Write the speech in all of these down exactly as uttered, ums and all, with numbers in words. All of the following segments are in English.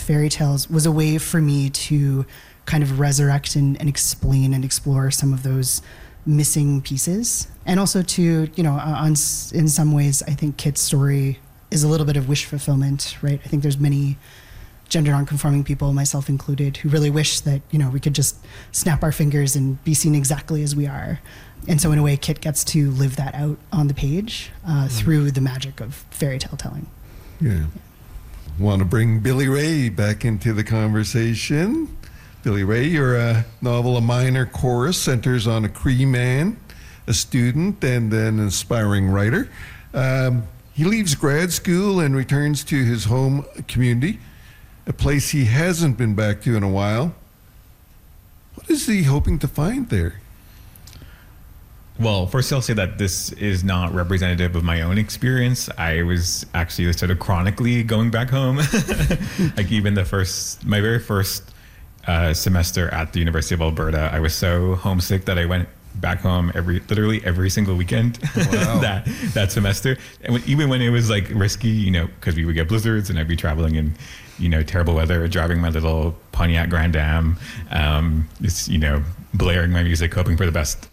fairy tales was a way for me to kind of resurrect and, and explain and explore some of those missing pieces. And also to, you know, on, in some ways, I think Kit's story is a little bit of wish fulfillment, right? I think there's many gender nonconforming people, myself included, who really wish that, you know, we could just snap our fingers and be seen exactly as we are. And so in a way, Kit gets to live that out on the page uh, mm. through the magic of fairy tale telling. Yeah. yeah. Want to bring Billy Ray back into the conversation. Billy Ray, your uh, novel A Minor Chorus centers on a Cree man, a student, and an aspiring writer. Um, he leaves grad school and returns to his home community, a place he hasn't been back to in a while. What is he hoping to find there? Well, first I'll say that this is not representative of my own experience. I was actually sort of chronically going back home. Like even the first, my very first uh, semester at the University of Alberta, I was so homesick that I went back home every, literally every single weekend. Wow. that that semester. And when, even when it was like risky, you know, because we would get blizzards and I'd be traveling in, you know, terrible weather, driving my little Pontiac Grand Am, um, just, you know, blaring my music, hoping for the best.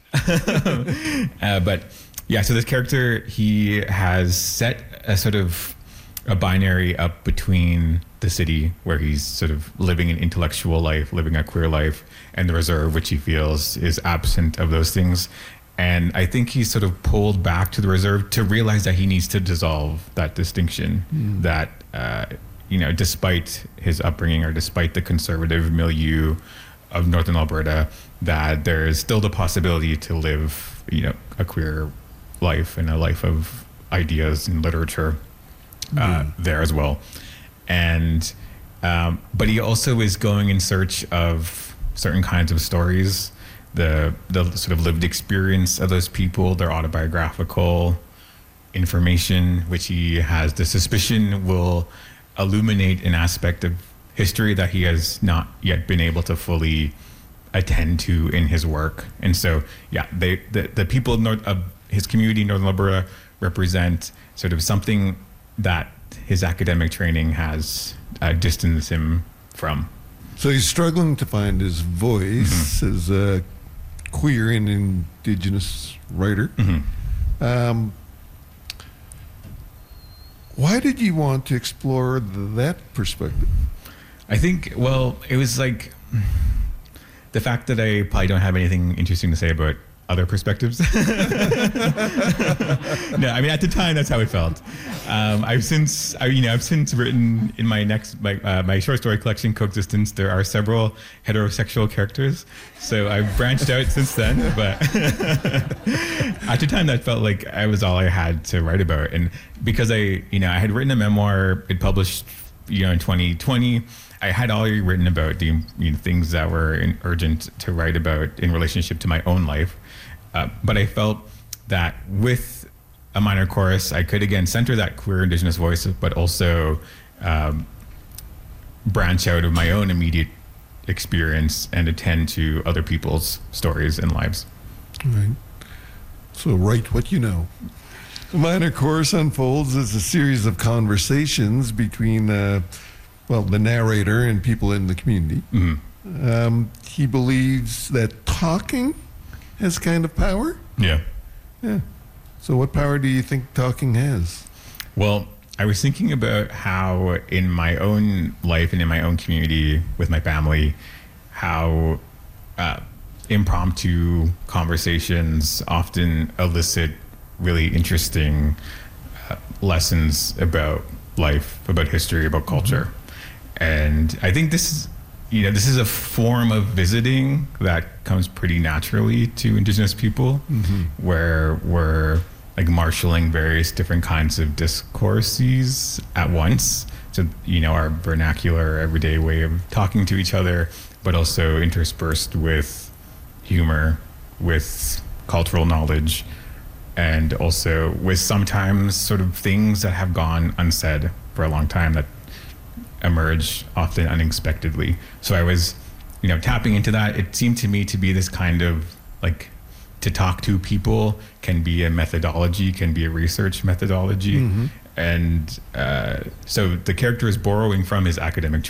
uh, but yeah, so this character, he has set a sort of a binary up between the city where he's sort of living an intellectual life, living a queer life, and the reserve, which he feels is absent of those things. And I think he's sort of pulled back to the reserve to realize that he needs to dissolve that distinction, mm. that, uh, you know, despite his upbringing or despite the conservative milieu of Northern Alberta, that there is still the possibility to live, you know, a queer life and a life of ideas and literature uh, mm. there as well. And, um, but he also is going in search of certain kinds of stories, the the sort of lived experience of those people, their autobiographical information, which he has the suspicion will illuminate an aspect of history that he has not yet been able to fully attend to in his work. And so, yeah, they the, the people of, North, of his community, Northern Alberta, represent sort of something that his academic training has uh, distanced him from. So he's struggling to find his voice mm-hmm. as a queer and Indigenous writer. Mm-hmm. Um, why did you want to explore that perspective? I think, well, it was like the fact that I probably don't have anything interesting to say about other perspectives. No, I mean, at the time, that's how it felt. Um, I've since, I, you know, I've since written in my next, my, uh, my short story collection, Coexistence, there are several heterosexual characters. So I've branched out since then, but at the time that felt like I was all I had to write about. And because I, you know, I had written a memoir, it published, you know, in twenty twenty, I had already written about the, you know, things that were in, urgent to write about in relationship to my own life. Uh, but I felt that with A Minor Chorus, I could again center that queer Indigenous voice, but also um, branch out of my own immediate experience and attend to other people's stories and lives. Right. So write what you know. A Minor Chorus unfolds as a series of conversations between uh, well, the narrator and people in the community. Mm-hmm. Um, he believes that talking has kind of power. Yeah. Yeah. So what power do you think talking has? Well, I was thinking about how in my own life and in my own community with my family, how uh, impromptu conversations often elicit really interesting uh, lessons about life, about history, about culture. Mm-hmm. And I think this is, you know, this is a form of visiting that comes pretty naturally to Indigenous people, mm-hmm. where we're like marshaling various different kinds of discourses at once. So, you know, our vernacular, everyday way of talking to each other, but also interspersed with humor, with cultural knowledge, and also with sometimes sort of things that have gone unsaid for a long time that emerge often unexpectedly. So I was, you know, tapping into that. It seemed to me to be this kind of like, to talk to people can be a methodology, can be a research methodology. Mm-hmm. And uh, so the character is borrowing from his academic training.